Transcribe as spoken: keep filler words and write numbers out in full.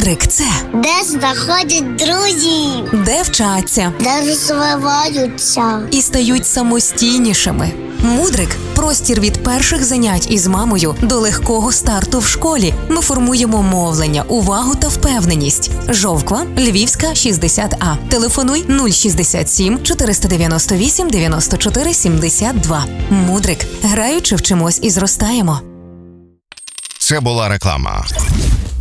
Мудрик – це де знаходять друзів, де вчаться, де розвиваються і стають самостійнішими. Мудрик – простір від перших занять із мамою до легкого старту в школі. Ми формуємо мовлення, увагу та впевненість. Жовква, Львівська, шістдесят А. Телефонуй нуль шістдесят сім чотириста дев'яносто вісім дев'яносто чотири сімдесят два. Мудрик. Граючи, вчимось і зростаємо. Це була реклама.